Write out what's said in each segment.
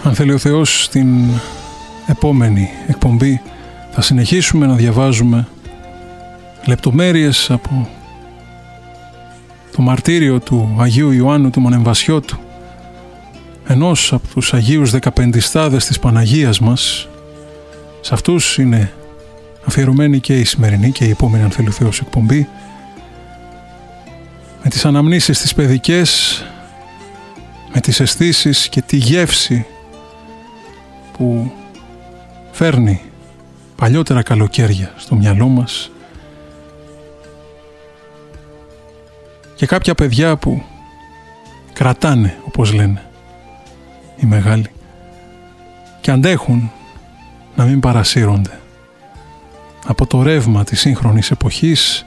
Αν θέλει ο Θεός, στην επόμενη εκπομπή θα συνεχίσουμε να διαβάζουμε λεπτομέρειες από το μαρτύριο του Αγίου Ιωάννου του Μονεμβασιώτου, ενός από τους Αγίους Δεκαπεντιστάδες της Παναγίας μας. Σε αυτούς είναι αφιερωμένη και η σημερινή και η επόμενη, αν θέλει ο Θεός, εκπομπή, με τις αναμνήσεις τις παιδικές, με τις αισθήσεις και τη γεύση που φέρνει παλιότερα καλοκαίρια στο μυαλό μας, και κάποια παιδιά που κρατάνε, όπως λένε οι μεγάλοι, και αντέχουν να μην παρασύρονται από το ρεύμα της σύγχρονης εποχής,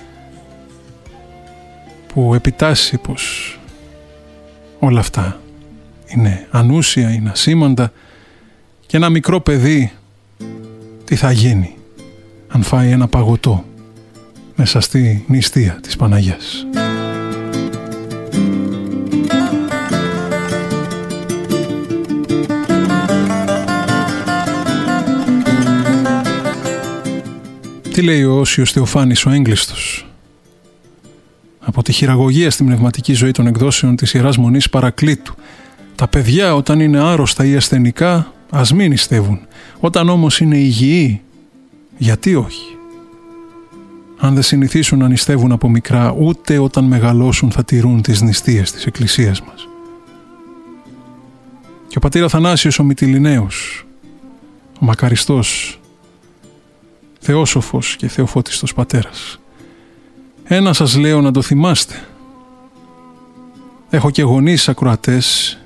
που επιτάσσει πως όλα αυτά είναι ανούσια, είναι ασήμαντα, και ένα μικρό παιδί τι θα γίνει αν φάει ένα παγωτό μέσα στη νηστεία της Παναγιάς. Τι λέει ο Όσιος Θεοφάνης ο Έγκλειστος από τη χειραγωγία στην πνευματική ζωή των εκδόσεων της Ιεράς Μονής Παρακλήτου? Τα παιδιά όταν είναι άρρωστα ή ασθενικά ας μην νηστεύουν. Όταν όμως είναι υγιεί, γιατί όχι? Αν δεν συνηθίσουν να νηστεύουν από μικρά, ούτε όταν μεγαλώσουν θα τηρούν τις νηστείες της Εκκλησίας μας. Και ο πατήρ Αθανάσιος ο Μυτιληναίος, ο μακαριστός, θεόσοφος και θεοφώτιστος πατέρας, ένα σας λέω να το θυμάστε. Έχω και γονείς ακροατές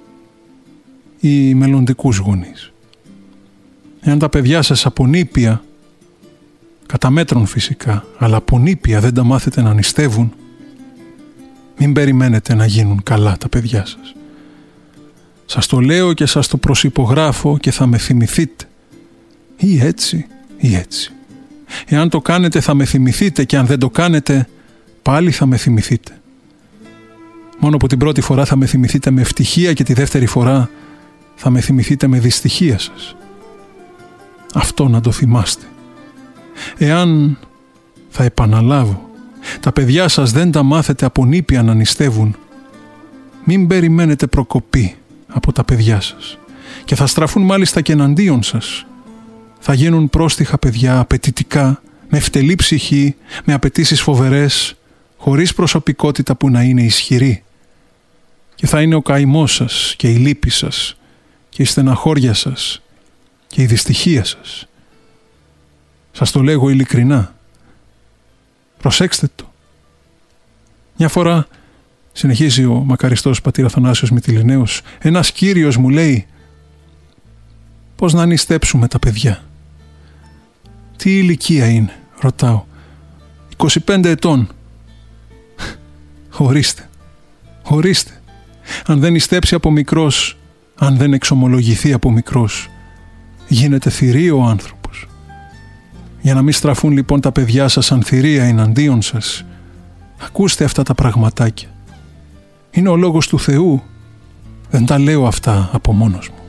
ή μελλοντικούς γονείς. Εάν τα παιδιά σας από νήπια, κατά μέτρον φυσικά, αλλά από νήπια δεν τα μάθετε να νηστεύουν, μην περιμένετε να γίνουν καλά τα παιδιά σας. Σας το λέω και σας το προσυπογράφω και θα με θυμηθείτε. Ή έτσι ή έτσι. Εάν το κάνετε θα με θυμηθείτε, και αν δεν το κάνετε πάλι θα με θυμηθείτε. Μόνο που την πρώτη φορά θα με θυμηθείτε με ευτυχία και τη δεύτερη φορά θα με θυμηθείτε με δυστυχία σας. Αυτό να το θυμάστε. Εάν, θα επαναλάβω, τα παιδιά σας δεν τα μάθετε από νήπια να νηστεύουν, μην περιμένετε προκοπή από τα παιδιά σας, και θα στραφούν μάλιστα και εναντίον σας. Θα γίνουν πρόστιχα παιδιά, απαιτητικά, με φτελή ψυχή, με απαιτήσεις φοβερές, χωρίς προσωπικότητα που να είναι ισχυρή. Και θα είναι ο καημός σας και η λύπη σας και η στεναχώρια σας και η δυστυχία σας. Σας το λέγω ειλικρινά. Προσέξτε το. Μια φορά, συνεχίζει ο μακαριστός πατήρ Αθανάσιος Μυτιληναίος, ένας κύριος μου λέει, πώς να νηστέψουμε τα παιδιά? Τι ηλικία είναι, ρωτάω. 25 ετών. Ορίστε. Αν δεν νηστέψει από μικρός, αν δεν εξομολογηθεί από μικρός, γίνεται θηρίο ο άνθρωπος. Για να μην στραφούν λοιπόν τα παιδιά σας σαν θηρία εναντίον σας, ακούστε αυτά τα πραγματάκια. Είναι ο λόγος του Θεού. Δεν τα λέω αυτά από μόνος μου.